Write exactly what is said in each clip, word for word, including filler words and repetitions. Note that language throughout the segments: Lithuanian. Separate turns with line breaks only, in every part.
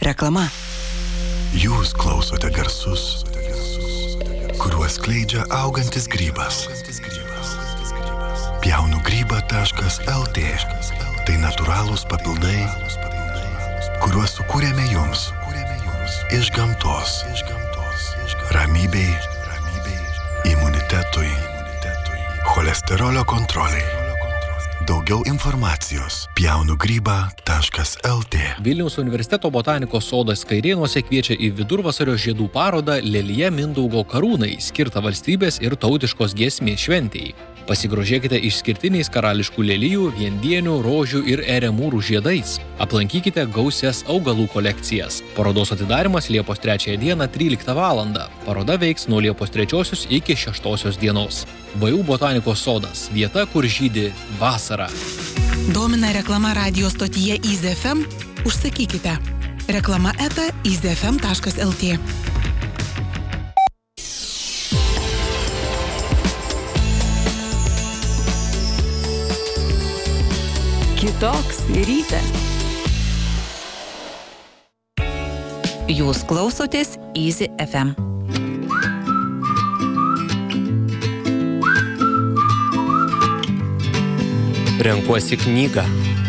Reklama.
Jūs klausote garsus, kuriuos skleidžia augantis grybas. pjaunu grybą taškas el tė. Tai natūralūs papildai, kuriuos sukūrėme jums iš gamtos. Ramybei, imunitetui, cholesterolio kontroliai. Daugiau informacijos pjaunu grybą taškas el tė.
Vilniaus universiteto botanikos sodas Kairėnuose kviečia į vidurvasario žiedų parodą Lelija Mindaugo karūnai, skirtą valstybės ir tautiškos giesmės šventei. Pasigrožėkite išskirtiniais karališkų lelijų, viendienių, rožių ir eremūrų žiedais. Aplankykite gausias augalų kolekcijas. Parodos atidarymas Liepos trečiąją dieną tryliktą valandą. Paroda veiks nuo Liepos trečiosios iki šeštosios dienos. V U botanikos sodas – vieta, kur žydi vasara.
Domina reklama radijo stotyje Easy F M? Užsakykite. Reklama eta easy f m taškas el tė.
Kitoks rytas.
Jūs klausotės Easy F M.
Renkuosi knygą.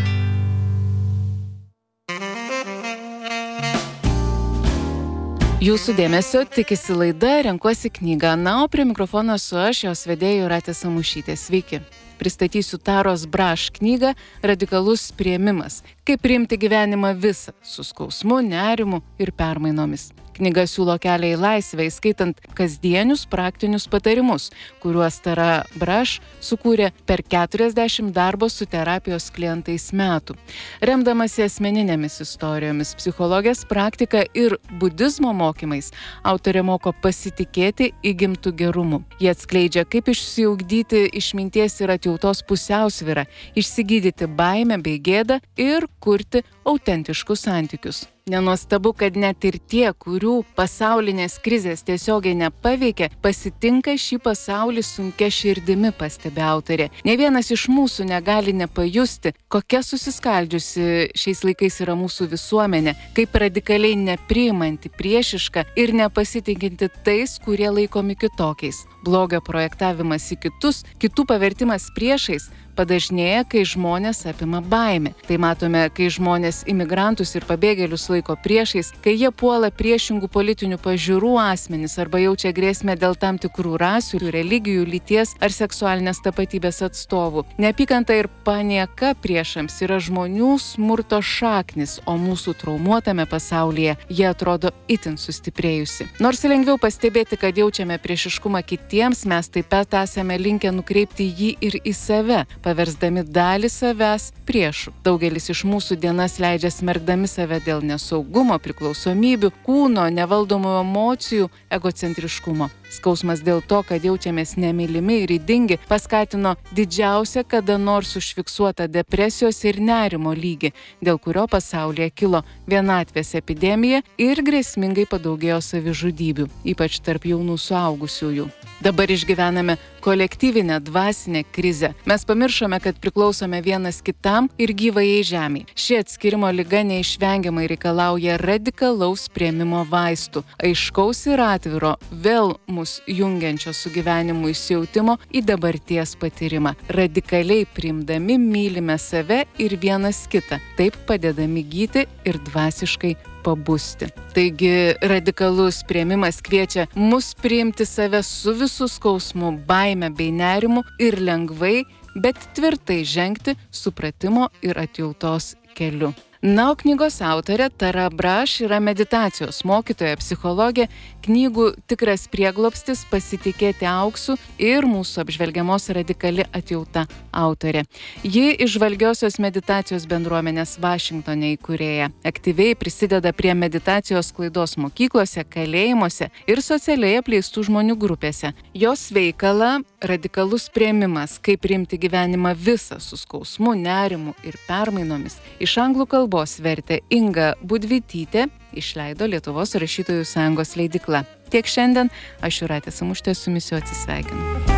Jūsų dėmesio tikisi laida Renkuosi knygą. Na, o prie mikrofono su aš, jos vedėja Jūratė Samušytė. Sveiki. Pristatysiu Taros Braš knygą Radikalus priėmimas. Kaip priimti gyvenimą visą, su skausmu, nerimu ir permainomis. Knyga siūlo kelią į laisvę, įskaitant kasdienius praktinius patarimus, kuriuos Tara Braš sukūrė per keturiasdešimt darbo su terapijos klientais metų. Remdamasi asmeninėmis istorijomis, psichologijos praktika ir budizmo mokymais, autorė moko pasitikėti įgimtų gerumu. Jie atskleidžia, kaip išsiugdyti išminties ir atjautos pusiausvyrą, išsigydyti baimę bei gėdą ir kurti autentiškus santykius. Nenuostabu, kad net ir tie, kurių pasaulinės krizės tiesiogiai nepaveikė, pasitinka šį pasaulį sunkia širdimi, pastebi autorė. Ne vienas iš mūsų negali nepajusti, kokia susiskaldžiusi šiais laikais yra mūsų visuomenė, kaip radikaliai nepriimanti, priešiška ir nepasitikinti tais, kurie laikomi kitokiais. Blogio projektavimas į kitus, kitų pavertimas priešais padažnėja, kai žmonės apima baimė. Tai matome, kai žmonės imigrantus ir pabėgėlius laiko priešais, kai jie puola priešingų politinių pažiūrų asmenys arba jaučia grėsmę dėl tam tikrų rasių, religijų, lyties ar seksualinės tapatybės atstovų. Neapykanta ir panieka priešams yra žmonių smurto šaknis, o mūsų traumuotame pasaulyje jie atrodo itin sustiprėjusi. Nors lengviau pastebėti, kad jaučiame priešiškumą kitiems, mes taip pat esame linkę nukreipti jį ir į save, paversdami dalį savęs priešų. Daugelis iš mūsų dienas leidžia smerkdami save dėl nesaugumo, priklausomybių, kūno, nevaldomų emocijų, egocentriškumo. Skausmas dėl to, kad jaučiamės nemylimi ir ydingi, paskatino didžiausią kada nors užfiksuotą depresijos ir nerimo lygį, dėl kurio pasaulyje kilo vienatvės epidemija ir grėsmingai padaugėjo savižudybių, ypač tarp jaunų suaugusiųjų. Dabar išgyvename kolektyvinę dvasinę krizę. Mes pamiršome, kad priklausome vienas kitam ir gyvajai žemei. Ši atskirimo liga neišvengiamai reikalauja radikalaus priėmimo vaistų, aiškaus ir atviro, vėl mus jungiančio su gyvenimu įsijautimo į dabarties patyrimą. Radikaliai priimdami mylime save ir vienas kitą, taip padedami gyti ir dvasiškai pabusti. Taigi radikalus priėmimas kviečia mus priimti save su visu skausmu, baime bei nerimu ir lengvai, bet tvirtai žengti supratimo ir atjautos keliu. Na, o knygos autorė Tara Braš yra meditacijos mokytoja, psichologė, knygų Tikras prieglobstis, Pasitikėti auksu ir mūsų apžvelgiamos radikali atjauta autorė. Ji įžvalgiosios meditacijos bendruomenės Vašingtone įkūrėja. Aktyviai prisideda prie meditacijos sklaidos mokyklose, kalėjimuose ir socialiai apleistų žmonių grupėse. Jos veikalą Radikalus priėmimas, kaip priimti gyvenimą visą su skausmu, nerimu ir permainomis iš anglų kalbos vertė Inga Budvytytė, išleido Lietuvos rašytojų sąjungos leidykla. Tiek šiandien, aš Jūratė Samušytė su jumis atsisveikinu.